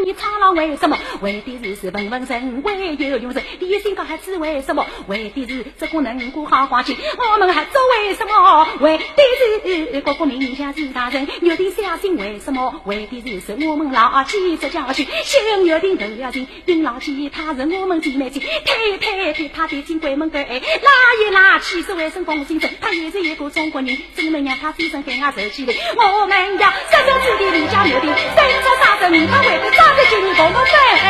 你苍狼为什么？为的是本分神，为有用神，你心高还是为什么？为的是这个能过好花钱，我们还做为什么？为的是国国民下是大人，约定下心为什么？为的是我们老几这教训，先约定都要紧，定老几他人我们姐妹亲，推他的进鬼门关，拉一拉去是为生公心神，他也是一个中国人，怎么让他飞升给俺受气的？我们要三生子弟离家约定，生出杀生他为了抓着金公公分。